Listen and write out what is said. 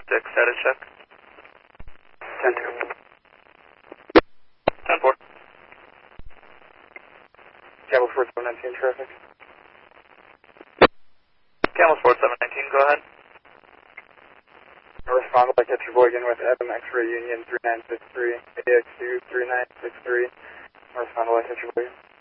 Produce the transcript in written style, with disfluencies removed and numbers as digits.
6, status check. 10-2. 10-4. Camel 4719 traffic. Camel 4719, go ahead. Respond like at Sheboygan with Evan X-Ray Union 3963, AX2 3963. Respond like at Sheboygan.